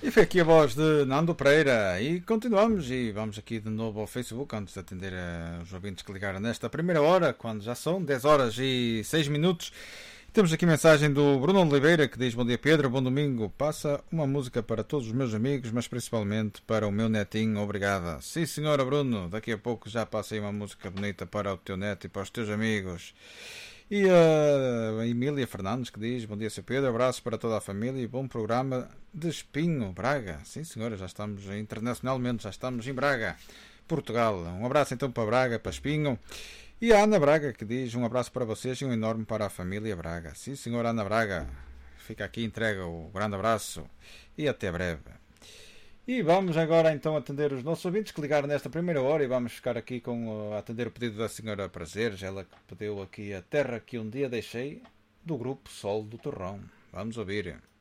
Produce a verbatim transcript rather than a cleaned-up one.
E foi aqui a voz de Nando Pereira. E continuamos e vamos aqui de novo ao Facebook antes de atender os ouvintes que ligaram nesta primeira hora, quando já são dez horas e seis minutos. Temos aqui mensagem do Bruno Oliveira que diz: bom dia Pedro, bom domingo. Passa uma música para todos os meus amigos, mas principalmente para o meu netinho. Obrigada. Sim senhora Bruno, daqui a pouco já passei uma música bonita para o teu neto e para os teus amigos. E a Emília Fernandes que diz: bom dia seu Pedro, abraços para toda a família e bom programa de Espinho, Braga. Sim senhora, já estamos internacionalmente, já estamos em Braga, Portugal. Um abraço então para Braga, para Espinho. E a Ana Braga que diz: um abraço para vocês e um enorme para a família Braga. Sim senhora Ana Braga, fica aqui, entrega o grande abraço e até breve. E vamos agora então atender os nossos ouvintes que ligaram nesta primeira hora e vamos ficar aqui com a atender o pedido da senhora Prazeres, ela que pediu aqui A Terra que um Dia Deixei, do grupo Sol do Torrão. Vamos ouvir.